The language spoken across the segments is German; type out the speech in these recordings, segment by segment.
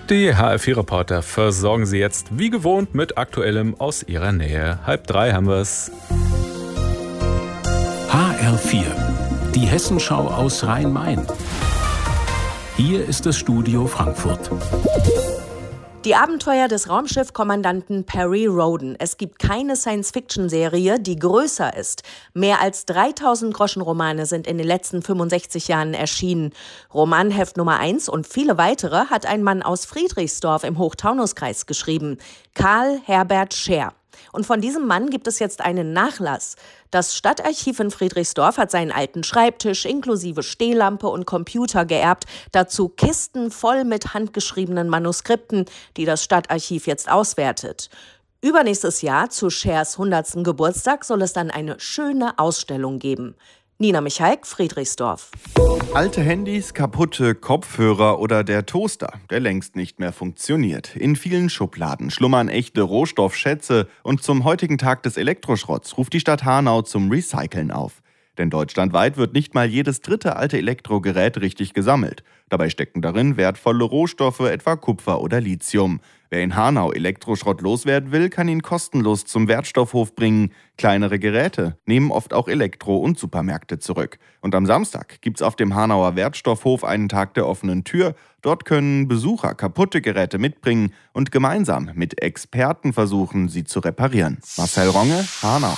Die HR4-Reporter versorgen Sie jetzt wie gewohnt mit Aktuellem aus Ihrer Nähe. 2:30 haben wir es. HR4, die Hessenschau aus Rhein-Main. Hier ist das Studio Frankfurt. Die Abenteuer des Raumschiffkommandanten Perry Rhodan. Es gibt keine Science-Fiction-Serie, die größer ist. Mehr als 3000 Groschenromane sind in den letzten 65 Jahren erschienen. Romanheft Nummer 1 und viele weitere hat ein Mann aus Friedrichsdorf im Hochtaunuskreis geschrieben. Karl Herbert Scher. Und von diesem Mann gibt es jetzt einen Nachlass. Das Stadtarchiv in Friedrichsdorf hat seinen alten Schreibtisch inklusive Stehlampe und Computer geerbt. Dazu Kisten voll mit handgeschriebenen Manuskripten, die das Stadtarchiv jetzt auswertet. Übernächstes Jahr, zu Schers 100. Geburtstag, soll es dann eine schöne Ausstellung geben. Nina Michalk, Friedrichsdorf. Alte Handys, kaputte Kopfhörer oder der Toaster, der längst nicht mehr funktioniert. In vielen Schubladen schlummern echte Rohstoffschätze und zum heutigen Tag des Elektroschrotts ruft die Stadt Hanau zum Recyceln auf. Denn deutschlandweit wird nicht mal jedes dritte alte Elektrogerät richtig gesammelt. Dabei stecken darin wertvolle Rohstoffe, etwa Kupfer oder Lithium. Wer in Hanau Elektroschrott loswerden will, kann ihn kostenlos zum Wertstoffhof bringen. Kleinere Geräte nehmen oft auch Elektro- und Supermärkte zurück. Und am Samstag gibt's auf dem Hanauer Wertstoffhof einen Tag der offenen Tür. Dort können Besucher kaputte Geräte mitbringen und gemeinsam mit Experten versuchen, sie zu reparieren. Marcel Ronge, Hanau.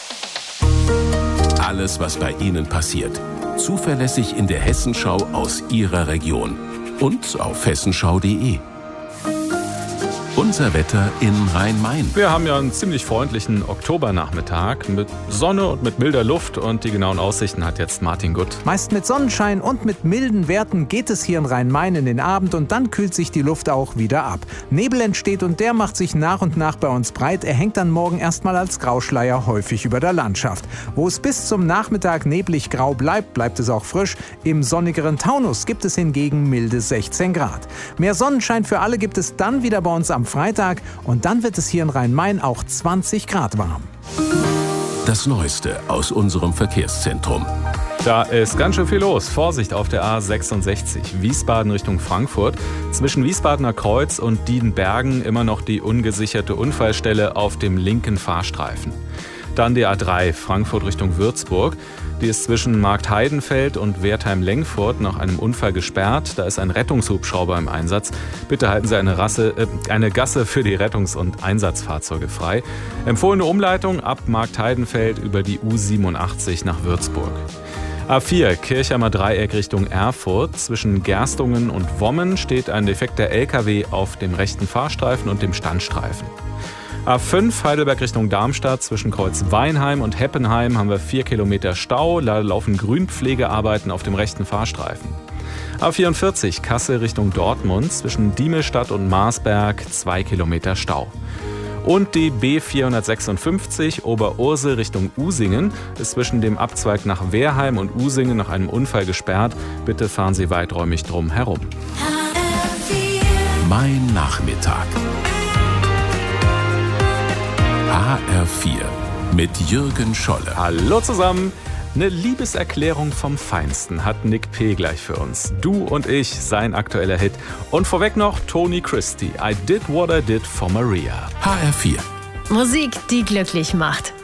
Alles, was bei Ihnen passiert. Zuverlässig in der Hessenschau aus Ihrer Region. Und auf hessenschau.de. Unser Wetter in Rhein-Main. Wir haben ja einen ziemlich freundlichen Oktobernachmittag mit Sonne und mit milder Luft und die genauen Aussichten hat jetzt Martin Gutt. Meist mit Sonnenschein und mit milden Werten geht es hier in Rhein-Main in den Abend und dann kühlt sich die Luft auch wieder ab. Nebel entsteht und der macht sich nach und nach bei uns breit. Er hängt dann morgen erstmal als Grauschleier häufig über der Landschaft. Wo es bis zum Nachmittag neblig grau bleibt, bleibt es auch frisch. Im sonnigeren Taunus gibt es hingegen milde 16 Grad. Mehr Sonnenschein für alle gibt es dann wieder bei uns am Freitag und dann wird es hier in Rhein-Main auch 20 Grad warm. Das Neueste aus unserem Verkehrszentrum. Da ist ganz schön viel los. Vorsicht auf der A66, Wiesbaden Richtung Frankfurt. Zwischen Wiesbadener Kreuz und Diedenbergen immer noch die ungesicherte Unfallstelle auf dem linken Fahrstreifen. Dann die A3 Frankfurt Richtung Würzburg. Die ist zwischen Marktheidenfeld und Wertheim-Lengfurt nach einem Unfall gesperrt. Da ist ein Rettungshubschrauber im Einsatz. Bitte halten Sie eine Gasse für die Rettungs- und Einsatzfahrzeuge frei. Empfohlene Umleitung ab Marktheidenfeld über die U87 nach Würzburg. A4 Kirchheimer Dreieck Richtung Erfurt. Zwischen Gerstungen und Wommen steht ein defekter LKW auf dem rechten Fahrstreifen und dem Standstreifen. A5 Heidelberg Richtung Darmstadt, zwischen Kreuz Weinheim und Heppenheim haben wir 4 Kilometer Stau. Da laufen Grünpflegearbeiten auf dem rechten Fahrstreifen. A44 Kassel Richtung Dortmund, zwischen Diemelstadt und Marsberg 2 Kilometer Stau. Und die B456 Oberursel Richtung Usingen ist zwischen dem Abzweig nach Wehrheim und Usingen nach einem Unfall gesperrt. Bitte fahren Sie weiträumig drum herum. Mein Nachmittag. HR4 mit Jürgen Scholle. Hallo zusammen. Eine Liebeserklärung vom Feinsten hat Nick P. gleich für uns. Du und ich, sein aktueller Hit. Und vorweg noch Tony Christie. I did what I did for Maria. HR4. Musik, die glücklich macht.